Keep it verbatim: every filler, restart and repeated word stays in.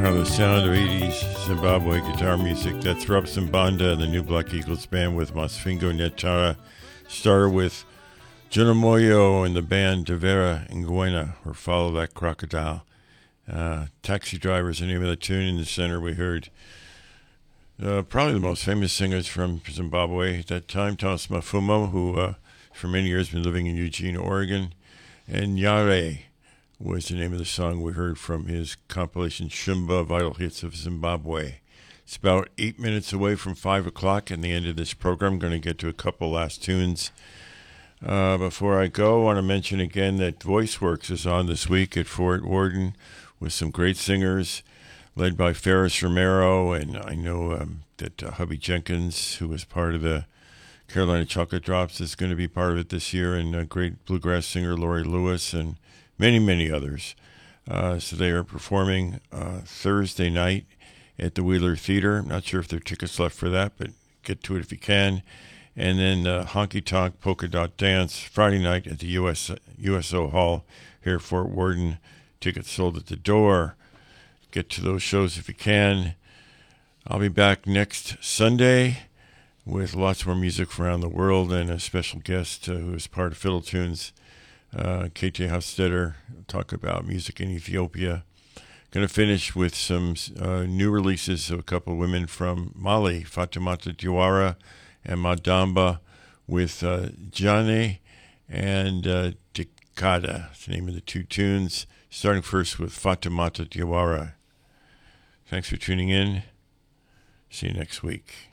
Oh, the sound of eighties Zimbabwe guitar music. That's Robson Banda and the new Black Eagles band with Masvingo Nyachara. Started with Junamoyo and the band Devera Ngwena, or Follow That Crocodile. Uh, Taxi Driver is the name of the tune. In the center we heard uh, probably the most famous singers from Zimbabwe at that time, Thomas Mafumo, who uh, for many years been living in Eugene, Oregon, and Yare was the name of the song we heard from his compilation Shumba Vital Hits of Zimbabwe. It's about eight minutes away from five o'clock and the end of this program. I'm going to get to a couple last tunes. Uh, before I go, I want to mention again that VoiceWorks is on this week at Fort Worden with some great singers led by Ferris Romero, and I know um, that uh, Hubby Jenkins, who was part of the Carolina Chocolate Drops, is going to be part of it this year, and a great bluegrass singer Lori Lewis, and many, many others. Uh, so they are performing uh, Thursday night at the Wheeler Theater. I'm not sure if there are tickets left for that, but get to it if you can. And then uh, Honky Tonk Polka Dot Dance Friday night at the U S U S O Hall here at Fort Worden. Tickets sold at the door. Get to those shows if you can. I'll be back next Sunday with lots more music from around the world and a special guest uh, who is part of Fiddle Tunes. Uh, K J Hofstetter, talk about music in Ethiopia. Going to finish with some uh, new releases of a couple of women from Mali, Fatimata Diawara and Madamba, with uh, Jane and uh, Dikada. That's the name of the two tunes. Starting first with Fatimata Diawara. Thanks for tuning in. See you next week.